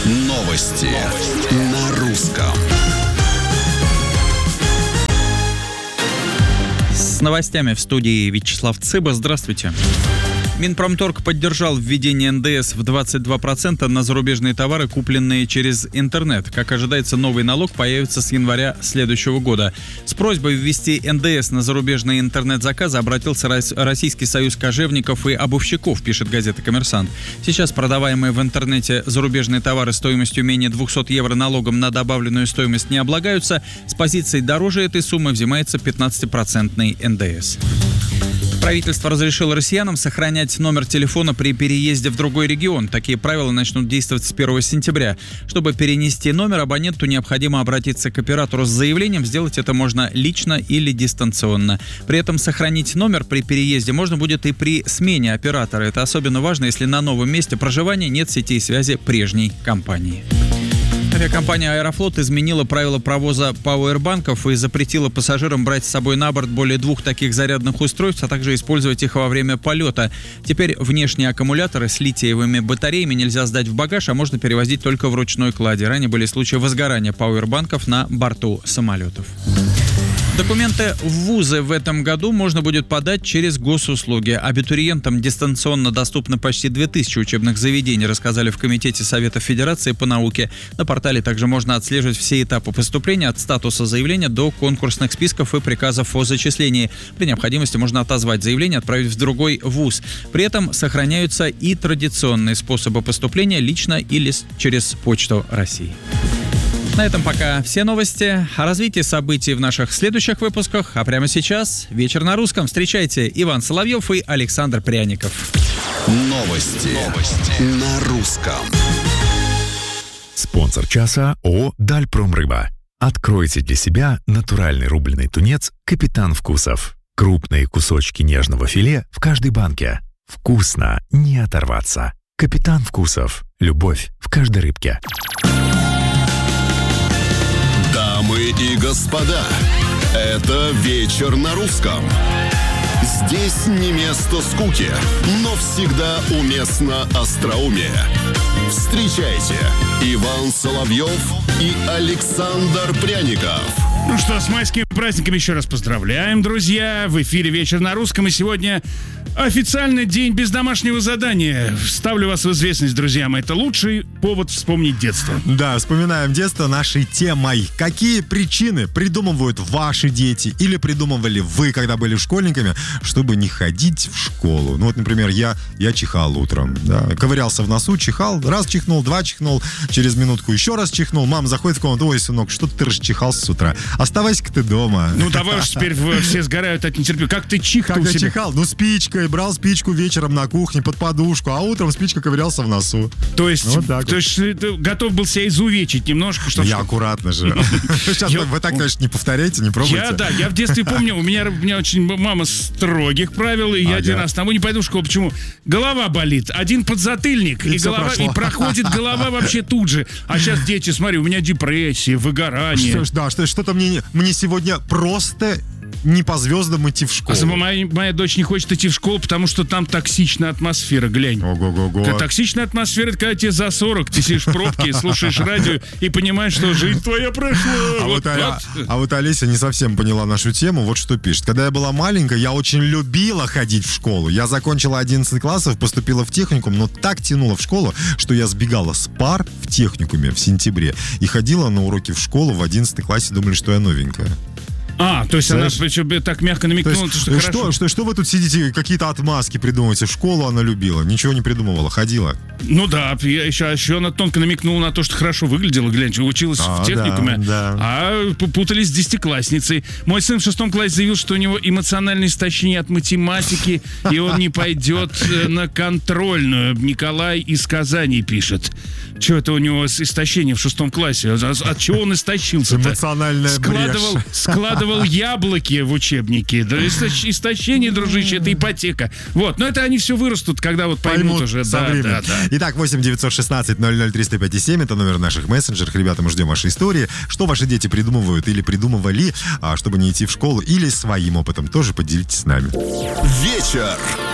Новости на русском. С новостями в студии Вячеслав Цыба. Здравствуйте. Минпромторг поддержал введение НДС в 22% на зарубежные товары, купленные через интернет. Как ожидается, новый налог появится с января следующего года. С просьбой ввести НДС на зарубежные интернет-заказы обратился Российский союз кожевников и обувщиков, пишет газета «Коммерсант». Сейчас продаваемые в интернете зарубежные товары стоимостью менее 200 евро налогом на добавленную стоимость не облагаются. С позиции дороже этой суммы взимается 15% НДС. Правительство разрешило россиянам сохранять номер телефона при переезде в другой регион. Такие правила начнут действовать с 1 сентября. Чтобы перенести номер, абоненту необходимо обратиться к оператору с заявлением. Сделать это можно лично или дистанционно. При этом сохранить номер при переезде можно будет и при смене оператора. Это особенно важно, если на новом месте проживания нет сетей связи прежней компании. Авиакомпания «Аэрофлот» изменила правила провоза пауэрбанков и запретила пассажирам брать с собой на борт более 2 таких зарядных устройств, а также использовать их во время полета. Теперь внешние аккумуляторы с литиевыми батареями нельзя сдать в багаж, а можно перевозить только в ручной кладе. Ранее были случаи возгорания пауэрбанков на борту самолетов. Документы в вузы в этом году можно будет подать через госуслуги. Абитуриентам дистанционно доступно почти 2000 учебных заведений, рассказали в Комитете Совета Федерации по науке. На портале также можно отслеживать все этапы поступления от статуса заявления до конкурсных списков и приказов о зачислении. При необходимости можно отозвать заявление, отправить в другой вуз. При этом сохраняются и традиционные способы поступления лично или через Почту России. На этом пока все новости. О развитии событий в наших следующих выпусках. А прямо сейчас «Вечер на русском». Встречайте Иван Соловьев и Александр Пряников. Новости на русском. Спонсор часа ООО «Дальпромрыба». Откройте для себя натуральный рубленый тунец «Капитан Вкусов». Крупные кусочки нежного филе в каждой банке. Вкусно, не оторваться. «Капитан Вкусов». Любовь в каждой рыбке. Дамы и господа, это «Вечер на русском». Здесь не место скуки, но всегда уместно остроумие. Встречайте, Иван Соловьев и Александр Пряников. Ну что, с майскими праздниками еще раз поздравляем, друзья. В эфире «Вечер на русском», и сегодня официально день без домашнего задания. Ставлю вас в известность, друзья мои. Это лучший повод вспомнить детство. Да, вспоминаем детство нашей темой. Какие причины придумывают ваши дети или придумывали вы, когда были школьниками, чтобы не ходить в школу? Ну вот, например, я чихал утром, да, ковырялся в носу, чихал, раз чихнул, два чихнул, через минутку еще раз чихнул. Мама заходит в комнату: ой, сынок, что ты расчихался с утра? Оставайся-ка ты дома. Ну давай уж теперь все сгорают от нетерпения. Как ты чихнул? Как я чихал? Ну, спичкой. Брал спичку вечером на кухне под подушку, а утром спичка ковырялся в носу. То есть, вот так то есть ты готов был себя изувечить немножко, чтобы... Я аккуратно же. Сейчас вы так, конечно, не повторяйте, не пробуйте. Я в детстве помню, у меня очень мама строгих правил, и я один раз тому не пойду в школу. Почему? Голова болит, один подзатыльник, и проходит голова вообще тут же. А сейчас дети, смотри, у меня депрессия, выгорание. Что-то мне сегодня просто не по звездам идти в школу. Моя дочь не хочет идти в школу, потому что там токсичная атмосфера, глянь. Ого-го-го. Токсичная атмосфера, это когда тебе за 40, ты сидишь в пробке, слушаешь радио и понимаешь, что жизнь твоя прошла. А вот Олеся не совсем поняла нашу тему, вот что пишет. Когда я была маленькая, я очень любила ходить в школу. Я закончила 11 классов, поступила в техникум, но так тянула в школу, что я сбегала с пар в техникуме в сентябре и ходила на уроки в школу в 11 классе, думали, что я новенькая. То есть она так мягко намекнула, что хорошо. Что вы тут сидите, какие-то отмазки придумываете? Школу она любила, ничего не придумывала, ходила. Ну да, еще она тонко намекнула на то, что хорошо выглядела, глянь, училась в техникуме, а путались с десятиклассницей. Мой сын в 6 классе заявил, что у него эмоциональное истощение от математики, и он не пойдет на контрольную. Николай из Казани пишет. Что это у него истощение в 6 классе? От чего он истощился-то? Эмоциональная брешь. Складывал яблоки в учебнике. Да, истощение, дружище, это ипотека. Вот, но это они все вырастут, когда вот поймут уже. Да. Итак, 8-916-00-305-7 это номер наших мессенджеров. Ребята, мы ждем ваши истории. Что ваши дети придумывают или придумывали, чтобы не идти в школу, или своим опытом тоже поделитесь с нами. Вечер